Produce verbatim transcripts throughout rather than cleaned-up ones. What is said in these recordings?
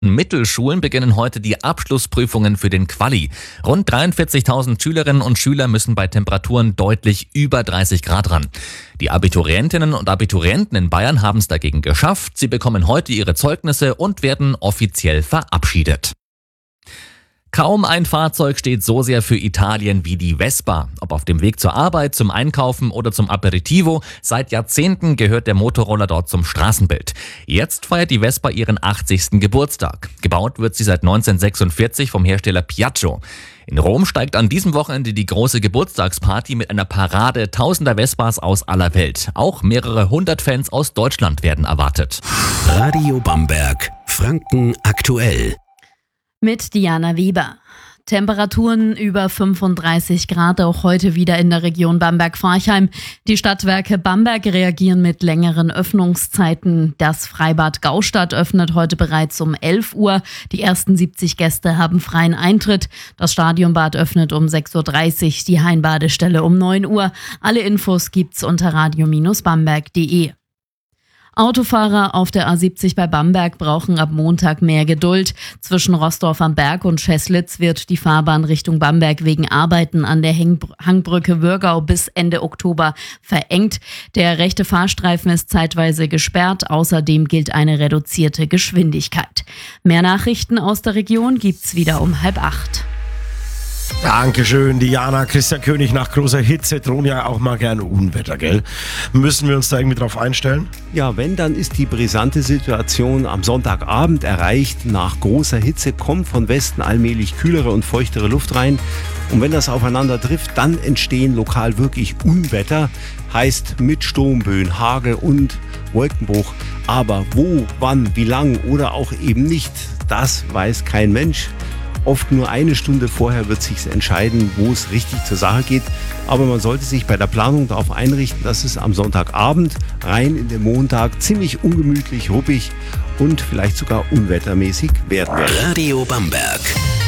Mittelschulen beginnen heute die Abschlussprüfungen für den Quali. Rund dreiundvierzigtausend Schülerinnen und Schüler müssen bei Temperaturen deutlich über dreißig Grad ran. Die Abiturientinnen und Abiturienten in Bayern haben es dagegen geschafft. Sie bekommen heute ihre Zeugnisse und werden offiziell verabschiedet. Kaum ein Fahrzeug steht so sehr für Italien wie die Vespa. Ob auf dem Weg zur Arbeit, zum Einkaufen oder zum Aperitivo, seit Jahrzehnten gehört der Motorroller dort zum Straßenbild. Jetzt feiert die Vespa ihren achtzigsten Geburtstag. Gebaut wird sie seit neunzehnhundertsechsundvierzig vom Hersteller Piaggio. In Rom steigt an diesem Wochenende die große Geburtstagsparty mit einer Parade tausender Vespas aus aller Welt. Auch mehrere hundert Fans aus Deutschland werden erwartet. Radio Bamberg, Franken aktuell. Mit Diana Weber. Temperaturen über fünfunddreißig Grad auch heute wieder in der Region Bamberg-Forchheim. Die Stadtwerke Bamberg reagieren mit längeren Öffnungszeiten. Das Freibad Gaustadt öffnet heute bereits um elf Uhr. Die ersten siebzig Gäste haben freien Eintritt. Das Stadionbad öffnet um sechs Uhr dreißig, die Hainbadestelle um neun Uhr. Alle Infos gibt's unter radio Bindestrich bamberg punkt de. Autofahrer auf der A siebzig bei Bamberg brauchen ab Montag mehr Geduld. Zwischen Rossdorf am Berg und Scheßlitz wird die Fahrbahn Richtung Bamberg wegen Arbeiten an der Hangbrücke Würgau bis Ende Oktober verengt. Der rechte Fahrstreifen ist zeitweise gesperrt. Außerdem gilt eine reduzierte Geschwindigkeit. Mehr Nachrichten aus der Region gibt's wieder um halb acht. Dankeschön, Diana. Christian König, nach großer Hitze drohen ja auch mal gerne Unwetter, gell? Müssen wir uns da irgendwie drauf einstellen? Ja, wenn, dann ist die brisante Situation am Sonntagabend erreicht. Nach großer Hitze kommt von Westen allmählich kühlere und feuchtere Luft rein. Und wenn das aufeinander trifft, dann entstehen lokal wirklich Unwetter. Heißt mit Sturmböen, Hagel und Wolkenbruch. Aber wo, wann, wie lang oder auch eben nicht, das weiß kein Mensch. Oft nur eine Stunde vorher wird sich entscheiden, wo es richtig zur Sache geht. Aber man sollte sich bei der Planung darauf einrichten, dass es am Sonntagabend rein in den Montag ziemlich ungemütlich, ruppig und vielleicht sogar unwettermäßig werden wird. Radio Bamberg.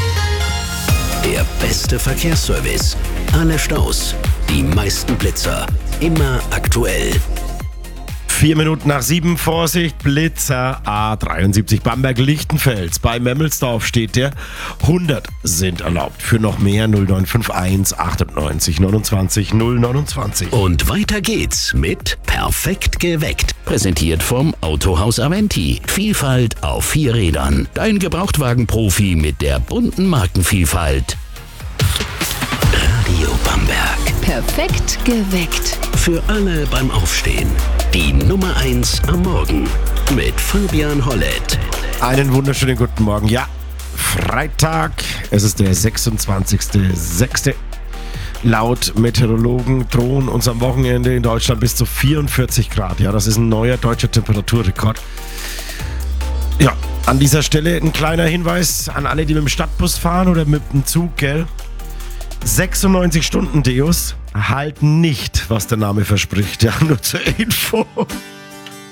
Der beste Verkehrsservice. Alle Staus, die meisten Blitzer. Immer aktuell. Vier Minuten nach sieben, Vorsicht, Blitzer A dreiundsiebzig Bamberg-Lichtenfels. Bei Memmelsdorf steht der. hundert sind erlaubt. Für noch mehr null neun fünf eins achtundneunzig neunundzwanzig null neunundzwanzig. Und weiter geht's mit Perfekt geweckt. Präsentiert vom Autohaus Aventi. Vielfalt auf vier Rädern. Dein Gebrauchtwagenprofi mit der bunten Markenvielfalt. Radio Bamberg. Perfekt geweckt. Für alle beim Aufstehen. Die Nummer eins am Morgen mit Fabian Hollett. Einen wunderschönen guten Morgen. Ja, Freitag. Es ist der sechsundzwanzigster sechster Laut Meteorologen drohen uns am Wochenende in Deutschland bis zu vierundvierzig Grad. Ja, das ist ein neuer deutscher Temperaturrekord. Ja, an dieser Stelle ein kleiner Hinweis an alle, die mit dem Stadtbus fahren oder mit dem Zug, gell? sechsundneunzig Stunden Deos halten nicht, was der Name verspricht. Ja, nur zur Info.